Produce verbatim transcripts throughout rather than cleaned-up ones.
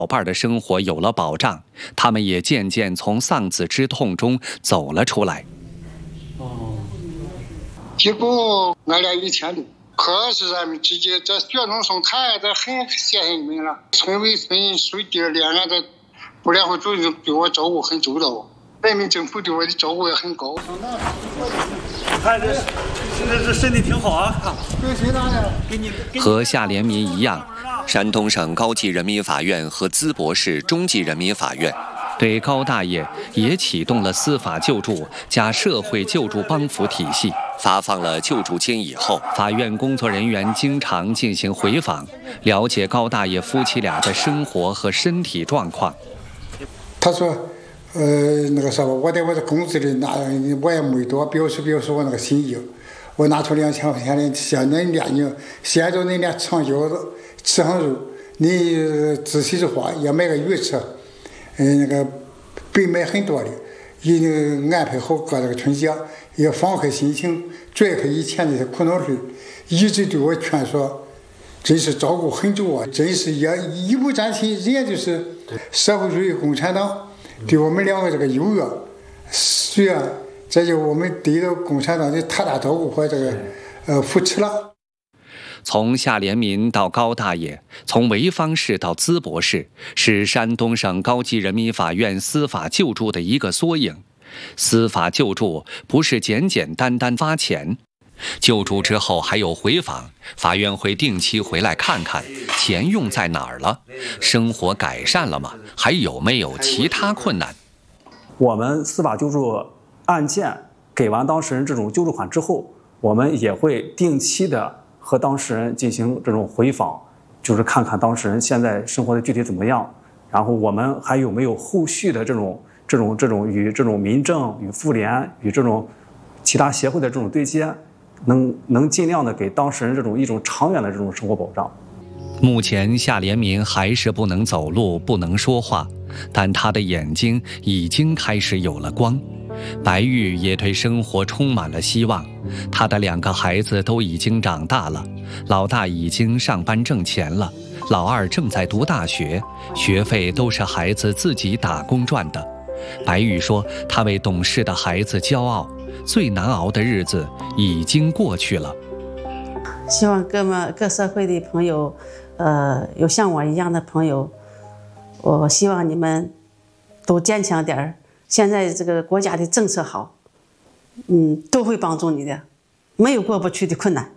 老伴儿的生活有了保障，他们也渐渐从丧子之痛中走了出来。 哦，结果俺俩一天的，可是咱们之间在雪中送炭，这很谢谢你们了。村委村书记连俺的不联会主任对我照顾很周到，人民政府对我的照顾也很高。 看这这这身体挺好啊！ 和夏连民一样，山东省高级人民法院和淄博市中级人民法院对高大爷也启动了司法救助加社会救助帮扶体系。发放了救助金以后，法院工作人员经常进行回访，了解高大爷夫妻俩的生活和身体状况。 他说：“呃，那个啥吧，我在我的工资里拿，我也没多，表示表示我那个心意。我拿出两千块钱来，现在连你，现在你连长饺子、吃上肉，你仔细的话也买个鱼吃，嗯，那个别买很多的，一安排好过这个春节，也放开心情，拽开以前那些苦恼事，一直对我劝说，真是照顾很久啊，真是也一不沾亲，人家就是社会主义共产党对我们两个这个优越，虽然这就我们得到共产党的特大照顾和这个呃扶持了。” 从夏连民到高大爷，从潍坊市到淄博市，是山东省高级人民法院司法救助的一个缩影。司法救助不是简简单单发钱，救助之后还有回访，法院会定期回来看看钱用在哪儿了，生活改善了吗？还有没有其他困难？ 我们司法救助案件给完当事人这种救助款之后，我们也会定期的和当事人进行这种回访，就是看看当事人现在生活的具体怎么样，然后我们还有没有后续的这种这种这种与这种民政、与妇联、与这种其他协会的这种对接，能能尽量的给当事人这种一种长远的这种生活保障。 目前夏连民还是不能走路，不能说话，但他的眼睛已经开始有了光。白玉也对生活充满了希望，他的两个孩子都已经长大了，老大已经上班挣钱了，老二正在读大学，学费都是孩子自己打工赚的。白玉说，他为懂事的孩子骄傲，最难熬的日子已经过去了。 希望各们各社会的朋友，呃，有像我一样的朋友，我希望你们都坚强点儿。现在这个国家的政策好，嗯，都会帮助你的，没有过不去的困难。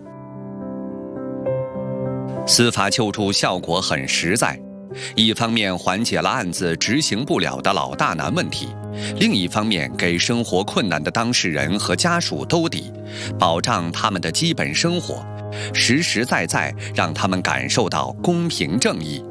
司法救助效果很实在，一方面缓解了案子执行不了的老大难问题，另一方面给生活困难的当事人和家属兜底，保障他们的基本生活，实实在在让他们感受到公平正义。